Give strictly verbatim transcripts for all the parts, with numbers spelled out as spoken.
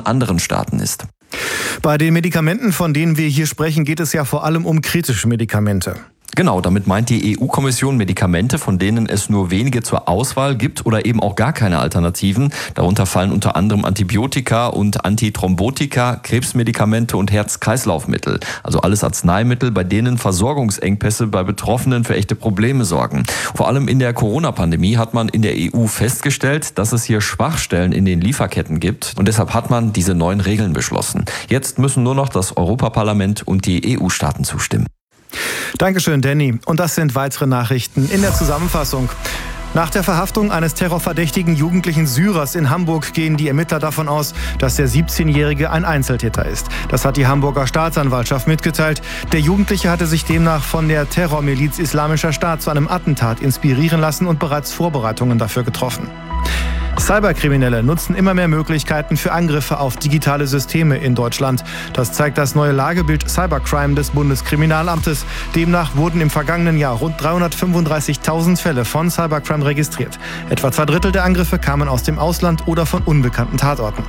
anderen Staaten ist. Bei den Medikamenten, von denen wir hier sprechen, geht es ja vor allem um kritische Medikamente. Genau, damit meint die E U-Kommission Medikamente, von denen es nur wenige zur Auswahl gibt oder eben auch gar keine Alternativen. Darunter fallen unter anderem Antibiotika und Antithrombotika, Krebsmedikamente und Herz-Kreislauf-Mittel. Also alles Arzneimittel, bei denen Versorgungsengpässe bei Betroffenen für echte Probleme sorgen. Vor allem in der Corona-Pandemie hat man in der E U festgestellt, dass es hier Schwachstellen in den Lieferketten gibt. Und deshalb hat man diese neuen Regeln beschlossen. Jetzt müssen nur noch das Europaparlament und die E U-Staaten zustimmen. Dankeschön, Danny. Und das sind weitere Nachrichten in der Zusammenfassung. Nach der Verhaftung eines terrorverdächtigen jugendlichen Syrers in Hamburg gehen die Ermittler davon aus, dass der siebzehnjährige ein Einzeltäter ist. Das hat die Hamburger Staatsanwaltschaft mitgeteilt. Der Jugendliche hatte sich demnach von der Terrormiliz Islamischer Staat zu einem Attentat inspirieren lassen und bereits Vorbereitungen dafür getroffen. Cyberkriminelle nutzen immer mehr Möglichkeiten für Angriffe auf digitale Systeme in Deutschland. Das zeigt das neue Lagebild Cybercrime des Bundeskriminalamtes. Demnach wurden im vergangenen Jahr rund dreihundertfünfunddreißigtausend Fälle von Cybercrime registriert. Etwa zwei Drittel der Angriffe kamen aus dem Ausland oder von unbekannten Tatorten.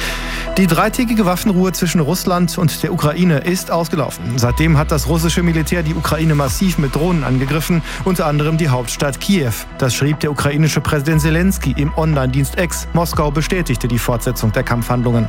Die dreitägige Waffenruhe zwischen Russland und der Ukraine ist ausgelaufen. Seitdem hat das russische Militär die Ukraine massiv mit Drohnen angegriffen, unter anderem die Hauptstadt Kiew. Das schrieb der ukrainische Präsident Zelensky im Online-Dienst X. Moskau bestätigte die Fortsetzung der Kampfhandlungen.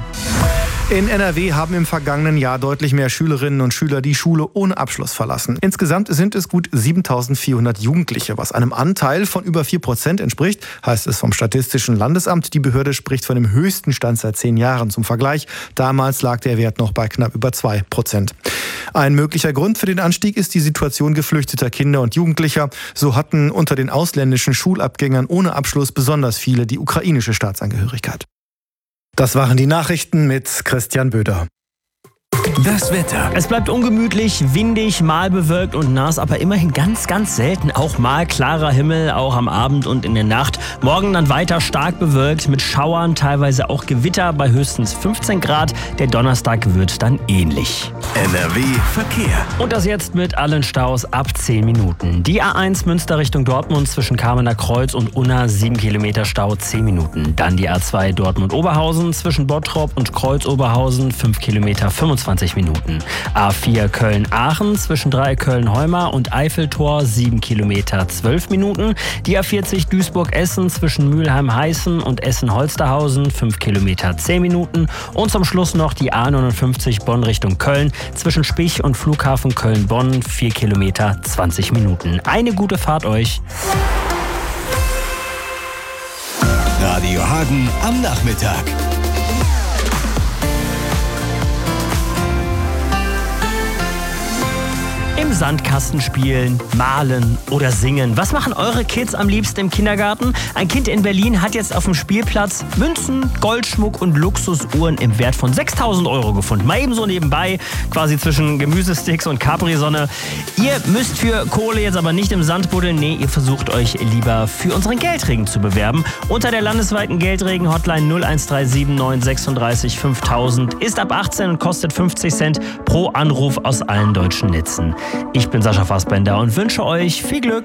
In N R W haben im vergangenen Jahr deutlich mehr Schülerinnen und Schüler die Schule ohne Abschluss verlassen. Insgesamt sind es gut siebentausendvierhundert Jugendliche, was einem Anteil von über vier Prozent entspricht, heißt es vom Statistischen Landesamt. Die Behörde spricht von dem höchsten Stand seit zehn Jahren. Zum Vergleich, damals lag der Wert noch bei knapp über zwei Prozent. Ein möglicher Grund für den Anstieg ist die Situation geflüchteter Kinder und Jugendlicher. So hatten unter den ausländischen Schulabgängern ohne Abschluss besonders viele die ukrainische Staatsangehörigkeit. Das waren die Nachrichten mit Christian Böder. Das Wetter. Es bleibt ungemütlich, windig, mal bewölkt und nass, aber immerhin ganz, ganz selten auch mal klarer Himmel, auch am Abend und in der Nacht. Morgen dann weiter stark bewölkt mit Schauern, teilweise auch Gewitter bei höchstens fünfzehn Grad. Der Donnerstag wird dann ähnlich. N R W Verkehr. Und das jetzt mit allen Staus ab zehn Minuten. Die A eins Münster Richtung Dortmund zwischen Kamener Kreuz und Unna sieben Kilometer Stau, zehn Minuten. Dann die A zwei Dortmund-Oberhausen zwischen Bottrop und Kreuz-Oberhausen fünf Kilometer, fünfundzwanzig Minuten. A vier Köln-Aachen zwischen Dreiecköln-Heumar und Eiffeltor sieben Kilometer, zwölf Minuten. Die A vierzig Duisburg-Essen zwischen Mülheim-Heißen und Essen-Holsterhausen fünf Kilometer, zehn Minuten. Und zum Schluss noch die A neunundfünfzig Bonn Richtung Köln zwischen Spich und Flughafen Köln-Bonn vier Kilometer, zwanzig Minuten. Eine gute Fahrt euch. Radio Hagen am Nachmittag. Im Sandkasten spielen, malen oder singen. Was machen eure Kids am liebsten im Kindergarten? Ein Kind in Berlin hat jetzt auf dem Spielplatz Münzen, Goldschmuck und Luxusuhren im Wert von sechstausend Euro gefunden. Mal eben so nebenbei, quasi zwischen Gemüsesticks und Capri-Sonne. Ihr müsst für Kohle jetzt aber nicht im Sand buddeln. Nee, ihr versucht euch lieber für unseren Geldregen zu bewerben. Unter der landesweiten Geldregen-Hotline null eins drei sieben neun sechsunddreißig fünftausend ist ab achtzehn und kostet fünfzig Cent pro Anruf aus allen deutschen Netzen. Ich bin Sascha Fassbender und wünsche euch viel Glück.